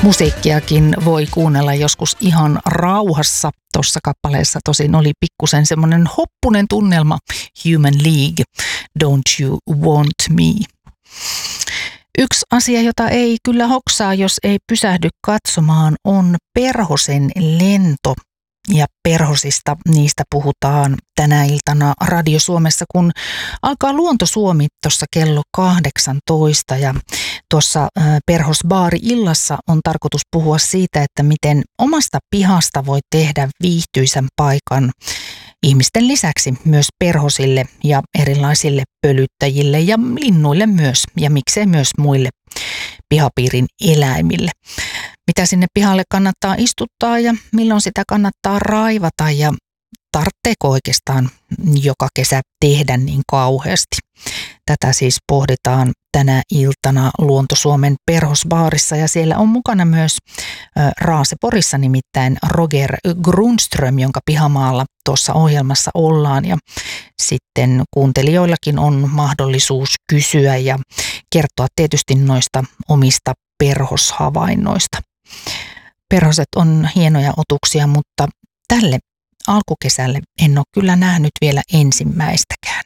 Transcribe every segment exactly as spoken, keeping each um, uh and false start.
Musiikkiakin voi kuunnella joskus ihan rauhassa. Tuossa kappaleessa tosin oli pikkusen semmoinen hoppunen tunnelma. Human League, Don't You Want Me. Yksi asia, jota ei kyllä hoksaa, jos ei pysähdy katsomaan, on perhosen lento. Ja perhosista niistä puhutaan tänä iltana Radio Suomessa, kun alkaa Luonto Suomi tuossa kello kahdeksantoista. Ja tuossa Perhosbaari-illassa on tarkoitus puhua siitä, että miten omasta pihasta voi tehdä viihtyisän paikan ihmisten lisäksi myös perhosille ja erilaisille pölyttäjille ja linnuille myös, ja miksei myös muille pihapiirin eläimille. Mitä sinne pihalle kannattaa istuttaa ja milloin sitä kannattaa raivata ja tarvitseeko oikeastaan joka kesä tehdä niin kauheasti. Tätä siis pohditaan tänä iltana Luonto Suomen Perhosbaarissa ja siellä on mukana myös Raaseporissa nimittäin Roger Grundström, jonka pihamaalla tuossa ohjelmassa ollaan ja sitten kuuntelijoillakin on mahdollisuus kysyä ja kertoa tietysti noista omista perhoshavainnoista. Perhoset on hienoja otuksia, mutta tälle alkukesälle en ole kyllä nähnyt vielä ensimmäistäkään.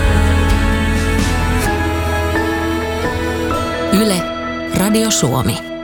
Yle, Radio Suomi.